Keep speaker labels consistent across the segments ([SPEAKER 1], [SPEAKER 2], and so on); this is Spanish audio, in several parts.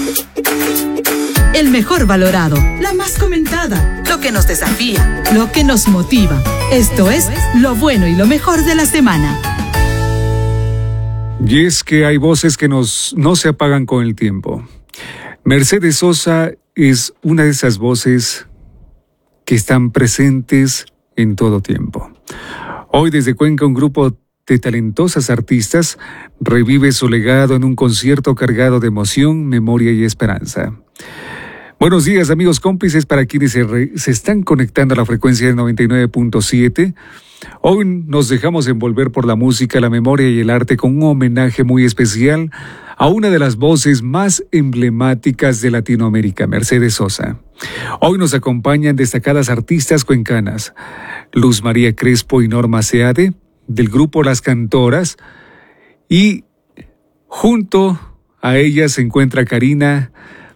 [SPEAKER 1] El mejor valorado, la más comentada, lo que nos desafía, lo que nos motiva. Esto es lo bueno y lo mejor de la semana.
[SPEAKER 2] Y es que hay voces que no se apagan con el tiempo. Mercedes Sosa es una de esas voces que están presentes en todo tiempo. Hoy desde Cuenca un grupo de talentosas artistas revive su legado en un concierto cargado de emoción, memoria y esperanza. Buenos días, amigos cómplices, para quienes se están conectando a la frecuencia del 99.7. Hoy nos dejamos envolver por la música, la memoria y el arte con un homenaje muy especial a una de las voces más emblemáticas de Latinoamérica, Mercedes Sosa. Hoy nos acompañan destacadas artistas cuencanas, Luz María Crespo y Norma Seade, del grupo Las Cantoras, y junto a ellas se encuentra Karina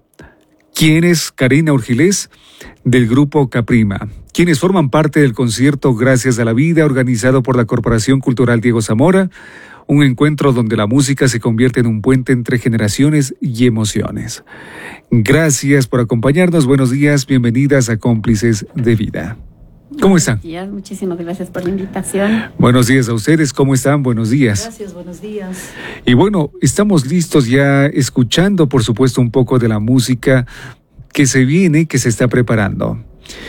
[SPEAKER 2] Urgilés, del grupo Caprima, quienes forman parte del concierto Gracias a la Vida, organizado por la Corporación Cultural Diego Zamora, un encuentro donde la música se convierte en un puente entre generaciones y emociones. Gracias por acompañarnos, buenos días, bienvenidas a Cómplices de Vida. ¿Cómo están?
[SPEAKER 3] Buenos días, muchísimas gracias por la invitación.
[SPEAKER 2] Buenos días a ustedes, ¿cómo están? Buenos días.
[SPEAKER 4] Gracias, buenos días.
[SPEAKER 2] Y bueno, estamos listos ya escuchando, por supuesto, un poco de la música que se viene, que se está preparando.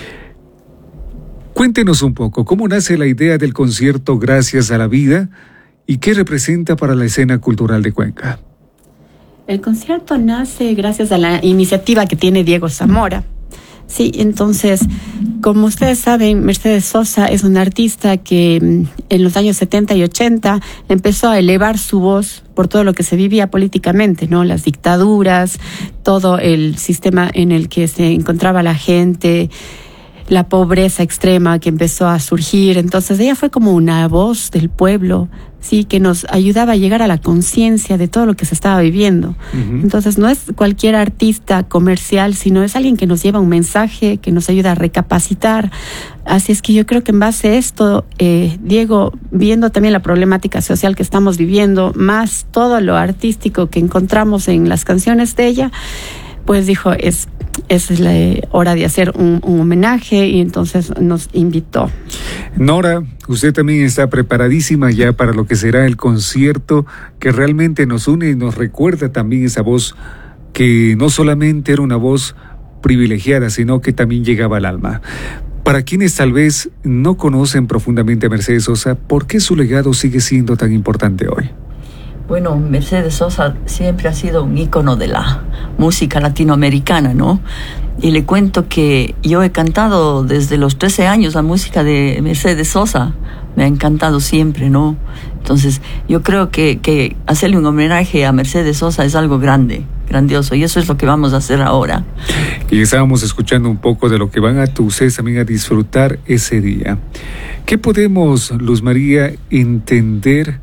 [SPEAKER 2] Cuéntenos un poco, ¿cómo nace la idea del concierto Gracias a la Vida y qué representa para la escena cultural de Cuenca?
[SPEAKER 3] El concierto nace gracias a la iniciativa que tiene Diego Zamora. Sí, entonces, como ustedes saben, Mercedes Sosa es una artista que en los años 70 y 80 empezó a elevar su voz por todo lo que se vivía políticamente, ¿no? Las dictaduras, todo el sistema en el que se encontraba la gente, la pobreza extrema que empezó a surgir. Entonces ella fue como una voz del pueblo, sí, que nos ayudaba a llegar a la conciencia de todo lo que se estaba viviendo. Uh-huh. Entonces no es cualquier artista comercial, sino es alguien que nos lleva un mensaje, que nos ayuda a recapacitar. Así es que yo creo que en base a esto, Diego, viendo también la problemática social que estamos viviendo, más todo lo artístico que encontramos en las canciones de ella, pues dijo, es la hora de hacer un homenaje, y entonces nos invitó.
[SPEAKER 2] Nora, usted también está preparadísima ya para lo que será el concierto que realmente nos une y nos recuerda también esa voz que no solamente era una voz privilegiada, sino que también llegaba al alma. Para quienes tal vez no conocen profundamente a Mercedes Sosa, ¿por qué su legado sigue siendo tan importante hoy?
[SPEAKER 4] Bueno, Mercedes Sosa siempre ha sido un ícono de la música latinoamericana, ¿no? Y le cuento que yo he cantado desde los 13 años la música de Mercedes Sosa. Me ha encantado siempre, ¿no? Entonces, yo creo que hacerle un homenaje a Mercedes Sosa es algo grandioso, y eso es lo que vamos a hacer ahora.
[SPEAKER 2] Y estábamos escuchando un poco de lo que van ustedes también a disfrutar ese día. ¿Qué podemos, Luz María, entender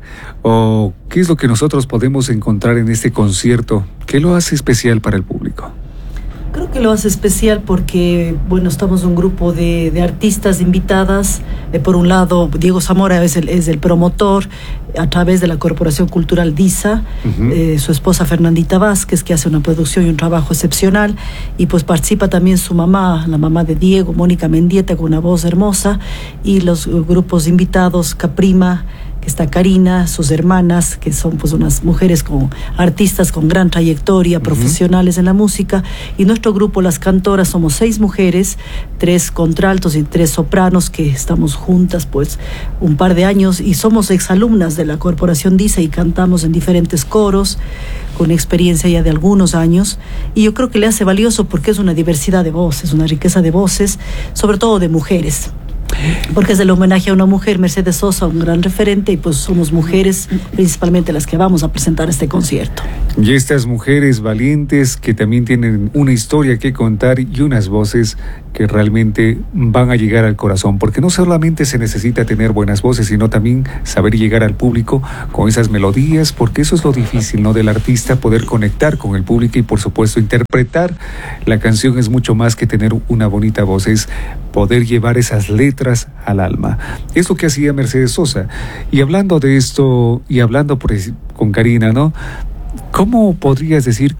[SPEAKER 2] o qué es lo que nosotros podemos encontrar en este concierto? ¿Qué lo hace especial para el público?
[SPEAKER 5] Creo que lo hace especial porque, bueno, estamos un grupo de artistas invitadas. Por un lado, Diego Zamora es el promotor a través de la Corporación Cultural DISA, uh-huh. Su esposa Fernandita Vázquez, que hace una producción y un trabajo excepcional, y pues participa también su mamá, la mamá de Diego, Mónica Mendieta, con una voz hermosa, y los grupos invitados, Caprima, que está Karina, sus hermanas, que son pues unas mujeres artistas con gran trayectoria, uh-huh. profesionales en la música, y nuestro grupo Las Cantoras somos 6 mujeres, 3 contraltos y 3 sopranos, que estamos juntas pues un par de años, y somos exalumnas de la Corporación DISA y cantamos en diferentes coros, con experiencia ya de algunos años, y yo creo que le hace valioso porque es una diversidad de voces, una riqueza de voces, sobre todo de mujeres. Porque es el homenaje a una mujer, Mercedes Sosa, un gran referente, y pues somos mujeres principalmente las que vamos a presentar este concierto.
[SPEAKER 2] Y estas mujeres valientes que también tienen una historia que contar y unas voces que realmente van a llegar al corazón, porque no solamente se necesita tener buenas voces, sino también saber llegar al público con esas melodías, porque eso es lo difícil, ¿no?, del artista, poder conectar con el público y por supuesto interpretar la canción. Es mucho más que tener una bonita voz, es poder llevar esas letras al alma. Es lo que hacía Mercedes Sosa. Y hablando de esto, y hablando con Karina, ¿no?, ¿cómo podrías decir que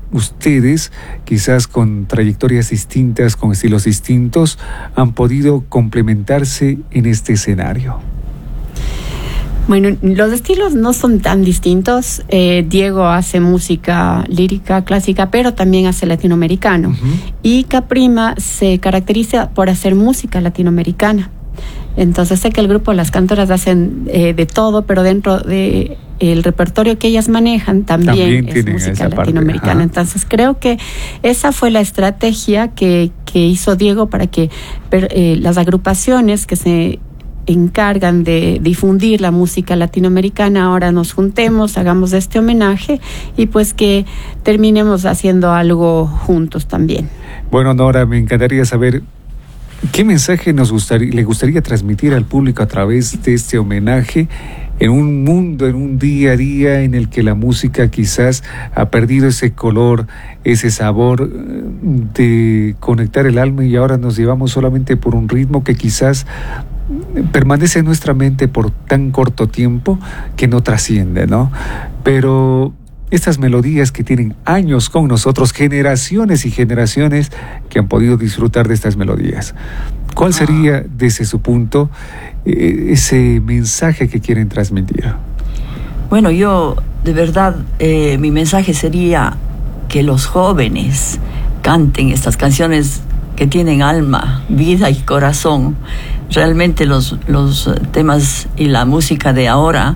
[SPEAKER 2] ustedes, quizás con trayectorias distintas, con estilos distintos, han podido complementarse en este escenario?
[SPEAKER 3] Bueno, los estilos no son tan distintos. Diego hace música lírica, clásica, pero también hace latinoamericano. Y Caprima se caracteriza por hacer música latinoamericana. Entonces sé que el grupo Las Cantoras hacen de todo, pero dentro de el repertorio que ellas manejan también es música latinoamericana. Entonces creo que esa fue la estrategia que hizo Diego para que las agrupaciones que se encargan de difundir la música latinoamericana ahora nos juntemos, hagamos este homenaje y pues que terminemos haciendo algo juntos también.
[SPEAKER 2] Bueno, Nora, me encantaría saber qué mensaje le gustaría transmitir al público a través de este homenaje en un mundo, en un día a día en el que la música quizás ha perdido ese color, ese sabor de conectar el alma, y ahora nos llevamos solamente por un ritmo que quizás permanece en nuestra mente por tan corto tiempo que no trasciende, ¿no? Pero estas melodías que tienen años con nosotros, generaciones y generaciones que han podido disfrutar de estas melodías, ¿cuál sería desde su punto ese mensaje que quieren transmitir?
[SPEAKER 4] Bueno, yo de verdad mi mensaje sería que los jóvenes canten estas canciones que tienen alma, vida y corazón. Realmente los temas y la música de ahora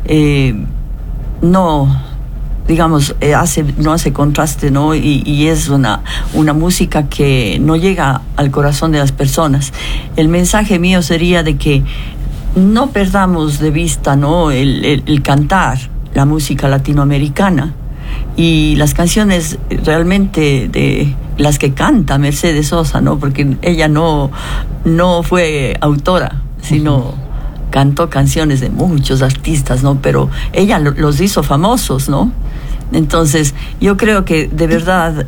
[SPEAKER 4] no hace contraste, ¿no? Y es una música que no llega al corazón de las personas. El mensaje mío sería de que no perdamos de vista, ¿no?, el cantar la música latinoamericana. Y las canciones realmente de las que canta Mercedes Sosa, ¿no? Porque ella no fue autora, sino cantó canciones de muchos artistas, ¿no? Pero ella los hizo famosos, ¿no? Entonces, yo creo que de verdad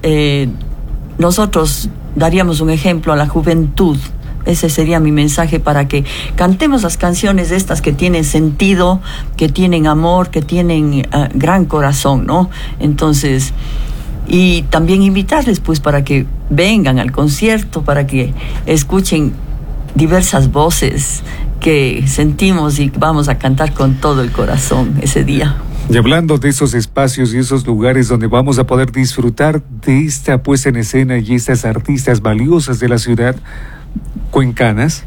[SPEAKER 4] nosotros daríamos un ejemplo a la juventud. Ese sería mi mensaje, para que cantemos las canciones estas que tienen sentido, que tienen amor, que tienen gran corazón, ¿no? Entonces, y también invitarles pues para que vengan al concierto, para que escuchen diversas voces que sentimos y vamos a cantar con todo el corazón ese día.
[SPEAKER 2] Y hablando de esos espacios y esos lugares donde vamos a poder disfrutar de esta puesta en escena y estas artistas valiosas de la ciudad cuencanas,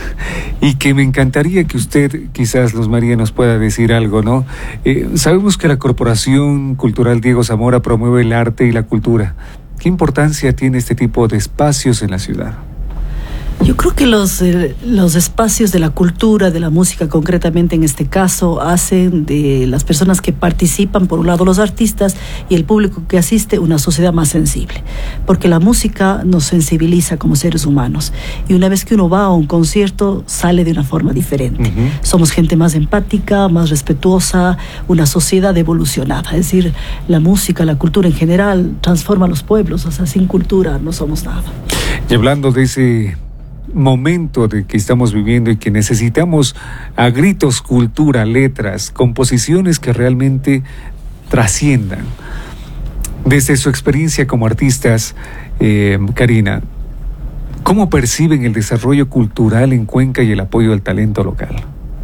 [SPEAKER 2] y que me encantaría que usted, quizás Luz María, nos pueda decir algo, ¿no? Sabemos que la Corporación Cultural Diego Zamora promueve el arte y la cultura. ¿Qué importancia tiene este tipo de espacios en la ciudad?
[SPEAKER 5] Yo creo que los espacios de la cultura, de la música concretamente en este caso, hacen de las personas que participan, por un lado los artistas y el público que asiste, una sociedad más sensible, porque la música nos sensibiliza como seres humanos, y una vez que uno va a un concierto sale de una forma diferente. Somos gente más empática, más respetuosa, una sociedad evolucionada. Es decir, la música, la cultura en general transforma a los pueblos. O sea, sin cultura no somos nada.
[SPEAKER 2] Y hablando de ese momento de que estamos viviendo y que necesitamos a gritos cultura, letras, composiciones que realmente trasciendan. Desde su experiencia como artistas, Karina, ¿cómo perciben el desarrollo cultural en Cuenca y el apoyo al talento local?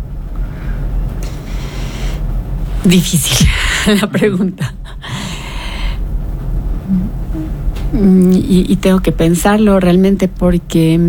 [SPEAKER 3] Difícil la pregunta. Y tengo que pensarlo realmente, porque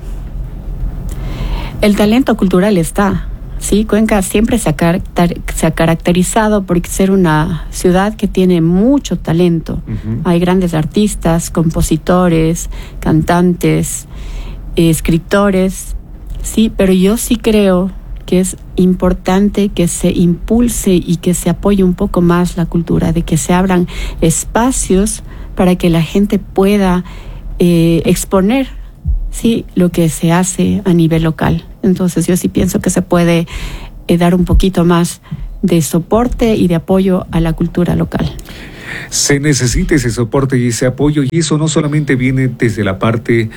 [SPEAKER 3] el talento cultural está, ¿sí? Cuenca siempre se ha caracterizado por ser una ciudad que tiene mucho talento. Hay grandes artistas, compositores, cantantes, escritores, sí, pero yo sí creo que es importante que se impulse y que se apoye un poco más la cultura, de que se abran espacios para que la gente pueda exponer, sí, lo que se hace a nivel local. Entonces yo sí pienso que se puede dar un poquito más de soporte y de apoyo a la cultura local.
[SPEAKER 2] Se necesita ese soporte y ese apoyo, y eso no solamente viene desde la parte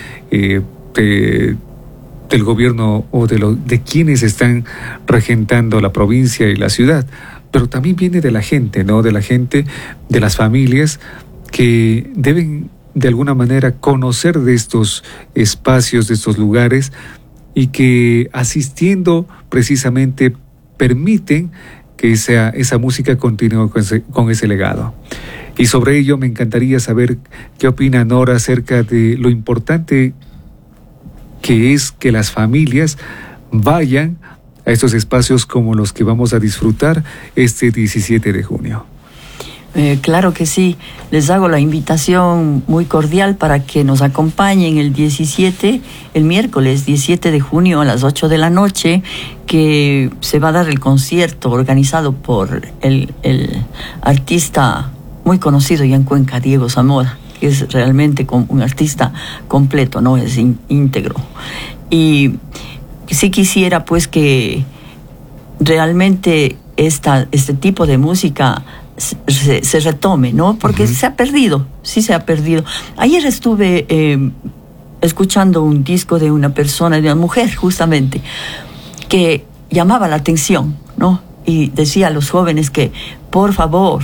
[SPEAKER 2] del gobierno o de quienes están regentando la provincia y la ciudad, pero también viene de la gente, ¿no? De la gente, de las familias, que deben de alguna manera conocer de estos espacios, de estos lugares, y que asistiendo precisamente permiten que esa música continúe con ese legado. Y sobre ello me encantaría saber qué opina Nora acerca de lo importante que es que las familias vayan a estos espacios como los que vamos a disfrutar este 17 de junio.
[SPEAKER 4] Claro que sí, les hago la invitación muy cordial para que nos acompañen el miércoles 17 de junio a las 8 de la noche, que se va a dar el concierto organizado por el artista muy conocido ya en Cuenca, Diego Zamora, que es realmente un artista completo, ¿no? Es íntegro. Y sí quisiera pues que realmente este tipo de música se retome, ¿no? Porque se ha perdido, sí se ha perdido. Ayer estuve escuchando un disco de una persona, de una mujer justamente, que llamaba la atención, ¿no? Y decía a los jóvenes que, por favor,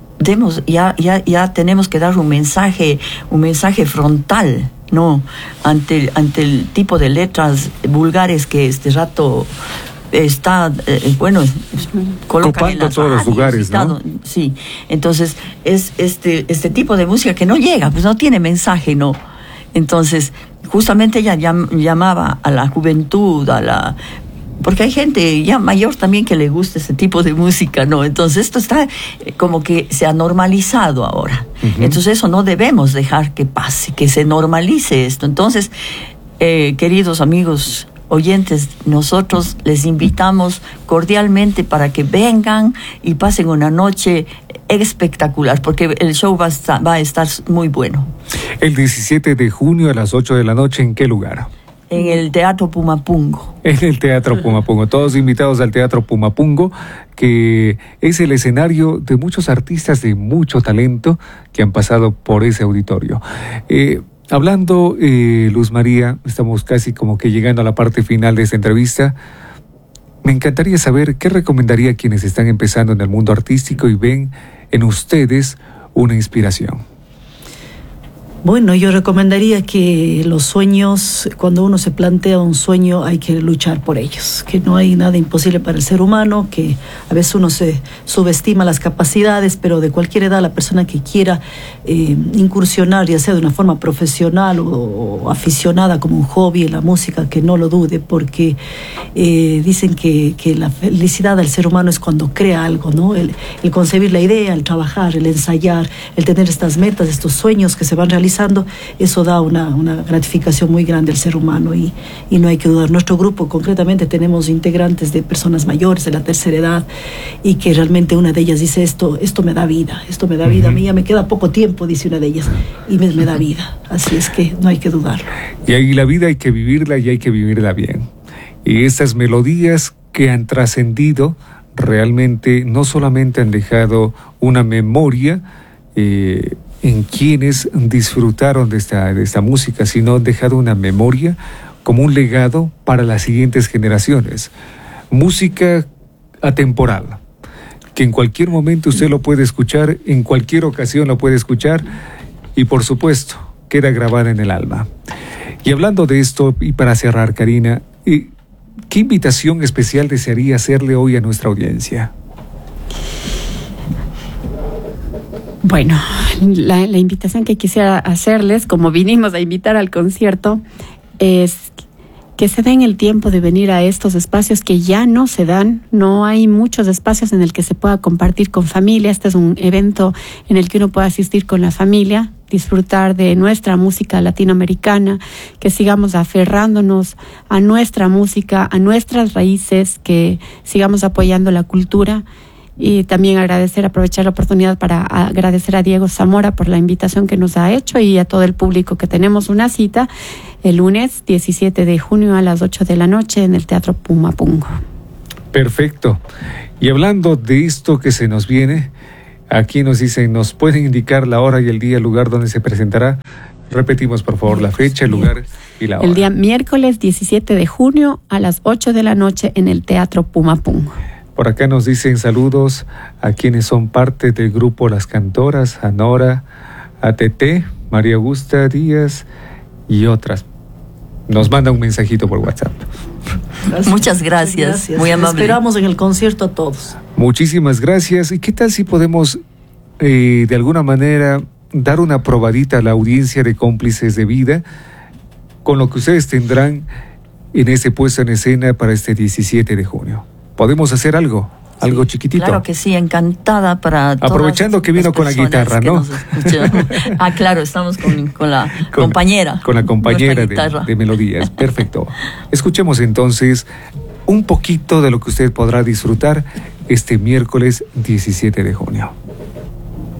[SPEAKER 4] ya tenemos que dar un mensaje frontal, ¿no? Ante el tipo de letras vulgares que este rato está, colocan en las
[SPEAKER 2] todos los lugares, ¿no?
[SPEAKER 4] Sí, entonces es este tipo de música que no llega, pues no tiene mensaje, ¿no? Entonces, justamente ella llamaba a la juventud, porque hay gente ya mayor también que le gusta ese tipo de música, ¿no? Entonces esto está como que se ha normalizado ahora. Entonces eso no debemos dejar que pase, que se normalice esto. Entonces, queridos amigos oyentes, nosotros les invitamos cordialmente para que vengan y pasen una noche espectacular, porque el show va a estar muy bueno.
[SPEAKER 2] El 17 de junio a las 8 de la noche, ¿en qué lugar?
[SPEAKER 4] En el Teatro Pumapungo.
[SPEAKER 2] En el Teatro Pumapungo. Todos invitados al Teatro Pumapungo, que es el escenario de muchos artistas de mucho talento que han pasado por ese auditorio. Hablando, Luz María, estamos casi como que llegando a la parte final de esta entrevista. Me encantaría saber qué recomendaría a quienes están empezando en el mundo artístico y ven en ustedes una inspiración.
[SPEAKER 5] Bueno, yo recomendaría que los sueños, cuando uno se plantea un sueño, hay que luchar por ellos, que no hay nada imposible para el ser humano, que a veces uno se subestima las capacidades, pero de cualquier edad la persona que quiera incursionar, ya sea de una forma profesional o aficionada como un hobby en la música, que no lo dude, porque dicen que la felicidad del ser humano es cuando crea algo, ¿no? El concebir la idea, el trabajar, el ensayar, el tener estas metas, estos sueños que se van realizando, eso da una gratificación muy grande al ser humano y no hay que dudar. Nuestro grupo concretamente tenemos integrantes de personas mayores de la tercera edad y que realmente una de ellas dice esto me da vida, a mí ya me queda poco tiempo, dice una de ellas, y me da vida, así es que no hay que dudarlo.
[SPEAKER 2] Y ahí la vida hay que vivirla y hay que vivirla bien. Y estas melodías que han trascendido realmente no solamente han dejado una memoria en quienes disfrutaron de esta música, sino han dejado una memoria como un legado para las siguientes generaciones. Música atemporal, que en cualquier momento usted lo puede escuchar, en cualquier ocasión lo puede escuchar y por supuesto queda grabada en el alma. Y hablando de esto, y para cerrar, Karina, ¿qué invitación especial desearía hacerle hoy a nuestra audiencia?
[SPEAKER 3] Bueno, la invitación que quisiera hacerles, como vinimos a invitar al concierto, es que se den el tiempo de venir a estos espacios que ya no se dan. No hay muchos espacios en el que se pueda compartir con familia. Este es un evento en el que uno puede asistir con la familia, disfrutar de nuestra música latinoamericana, que sigamos aferrándonos a nuestra música, a nuestras raíces, que sigamos apoyando la cultura. Y también aprovechar la oportunidad para agradecer a Diego Zamora por la invitación que nos ha hecho y a todo el público que tenemos una cita el lunes 17 de junio a las 8 de la noche en el Teatro Pumapungo.
[SPEAKER 2] Perfecto. Y hablando de esto que se nos viene, aquí nos dicen, ¿nos pueden indicar la hora y el día, el lugar donde se presentará? Repetimos, por favor, la fecha, el lugar y la hora.
[SPEAKER 3] El día miércoles 17 de junio a las 8 de la noche en el Teatro Pumapungo.
[SPEAKER 2] Por acá nos dicen saludos a quienes son parte del grupo Las Cantoras, a Nora, ATT, María Augusta Díaz y otras. Nos manda un mensajito por WhatsApp.
[SPEAKER 5] Gracias.
[SPEAKER 4] Muchas gracias. Muy amable.
[SPEAKER 5] Esperamos en el concierto a todos.
[SPEAKER 2] Muchísimas gracias. ¿Y qué tal si podemos, de alguna manera, dar una probadita a la audiencia de Cómplices de Vida con lo que ustedes tendrán en ese puesto en escena para este 17 de junio? ¿Podemos hacer algo? Algo chiquitito.
[SPEAKER 4] Claro que sí, encantada para todas.
[SPEAKER 2] Aprovechando que vino con la guitarra, ¿no?
[SPEAKER 4] Claro, estamos con la compañera.
[SPEAKER 2] Con la compañera de melodías. Perfecto. Escuchemos entonces un poquito de lo que usted podrá disfrutar este miércoles 17 de junio.